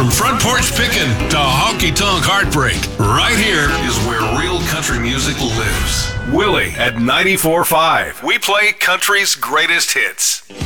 From front porch pickin' to honky-tonk heartbreak, right here is where real country music lives. Willie at 94.5. We play country's greatest hits.